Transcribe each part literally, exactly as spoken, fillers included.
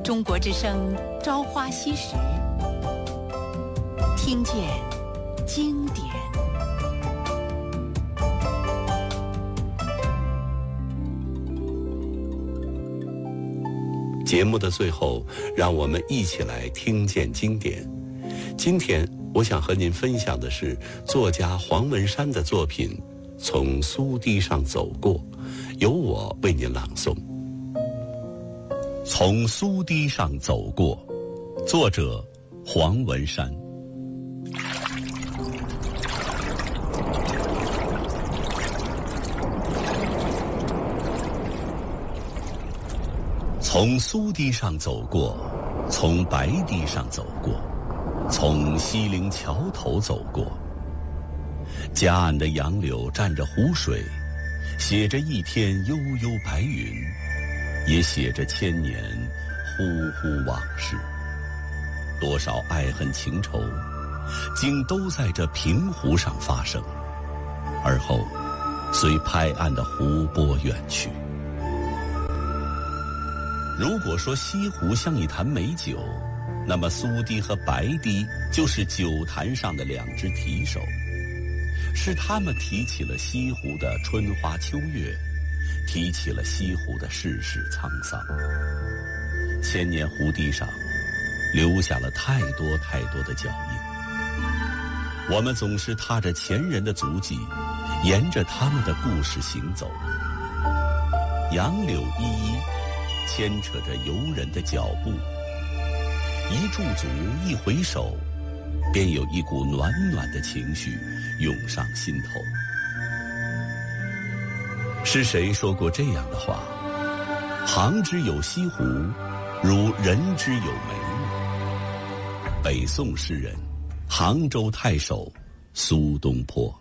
中国之声《朝花夕拾》，听见经典。 节目的最后，让我们一起来听见经典。今天我想和您分享的是作家黄文山的作品《从苏堤上走过》，由我为您朗诵。从苏堤上走过，作者黄文山。从苏堤上走过，从白堤上走过，从西泠桥头走过。夹岸的杨柳蘸着湖水，写着一天悠悠白云，也写着千年忽忽往事。多少爱恨情仇，竟都在这平湖上发生，而后随拍岸的湖波远去。如果说西湖像一坛美酒，那么苏堤和白堤就是酒坛上的两只提手，是他们提起了西湖的春花秋月，提起了西湖的世事沧桑。千年湖堤上留下了太多太多的脚印，我们总是踏着前人的足迹，沿着他们的故事行走。杨柳依依，牵扯着游人的脚步，一驻足，一回首，便有一股暖暖的情绪涌上心头。是谁说过这样的话？杭之有西湖，如人之有眉目。北宋诗人，杭州太守苏东坡。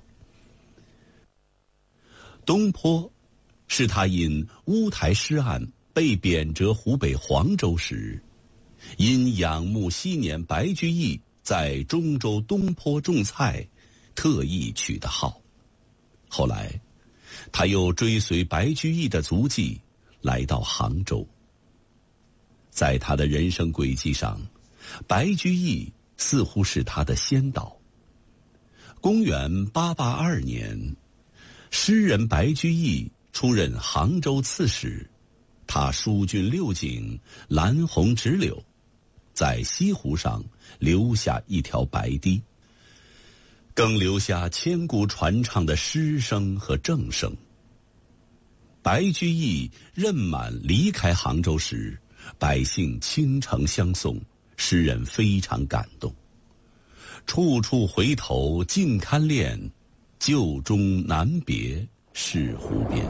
东坡是他因乌台诗案被贬谪湖北黄州时，因仰慕昔年白居易在中州东坡种菜，特意取的号。后来他又追随白居易的足迹来到杭州。在他的人生轨迹上，白居易似乎是他的先导。公元八八二年，诗人白居易出任杭州刺史，他疏浚六景，拦洪直柳，在西湖上留下一条白堤，更留下千古传唱的诗声和正声。白居易任满离开杭州时，百姓倾城相送，诗人非常感动。处处回头尽堪恋，旧中难别是湖边。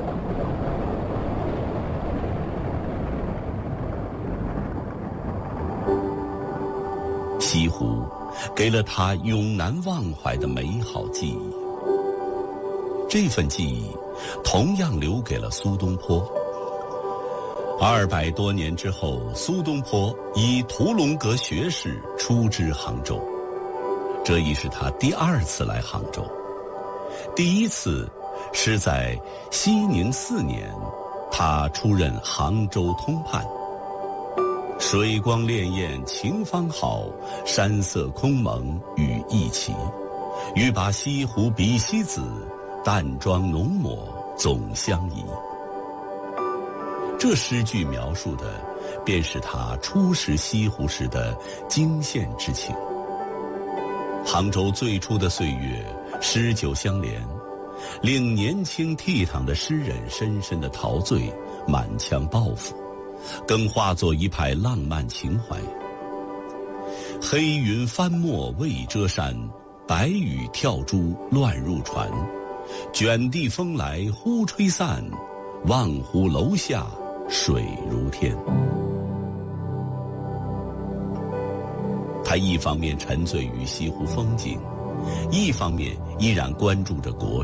西湖给了他永难忘怀的美好记忆，这份记忆同样留给了苏东坡。二百多年之后，苏东坡以屠龙阁学士出知杭州，这已是他第二次来杭州。第一次是在熙宁四年，他出任杭州通判。水光潋滟晴方好，山色空蒙雨亦奇。欲把西湖比西子，淡妆浓抹总相宜。这诗句描述的便是他初识西湖时的惊羡之情。杭州最初的岁月，诗酒相连，令年轻倜傥的诗人深深的陶醉，满腔抱负，更化作一派浪漫情怀。黑云翻墨未遮山，白雨跳珠乱入船。卷地风来忽吹散，望湖楼下水如天。他一方面沉醉于西湖风景，一方面依然关注着国